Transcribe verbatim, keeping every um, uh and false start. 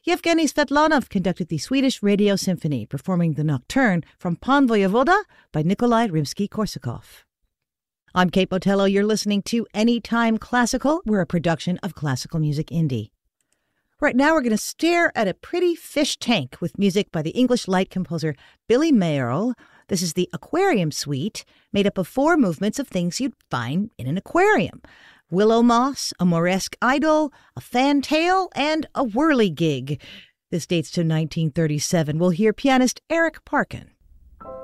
Yevgeny Svetlanov conducted the Swedish Radio Symphony, performing the Nocturne from Pan Voyevoda by Nikolai Rimsky-Korsakov. I'm Kate Botello. You're listening to Anytime Classical. We're a production of Classical Music Indie. Right now, we're going to stare at a pretty fish tank with music by the English light composer Billy Mayerl. This is the Aquarium Suite, made up of four movements of things you'd find in an aquarium. Willow moss, a Moresque idol, a fantail, and a whirligig. This dates to nineteen thirty-seven. We'll hear pianist Eric Parkin.